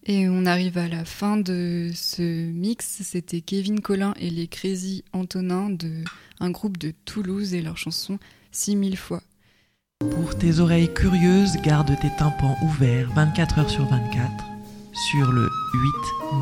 Et on arrive à la fin de ce mix. C'était Kevin Collin et les Crazy Antonins, un groupe de Toulouse, et leur chanson 6000 fois. Pour tes oreilles curieuses, garde tes tympans ouverts 24 heures sur 24 sur le 8